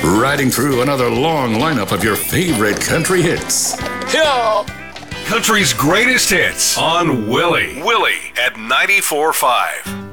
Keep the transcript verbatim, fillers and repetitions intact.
riding through another long lineup of your favorite country hits. Yeah. Country's greatest hits on Willie. Willie at ninety-four point five.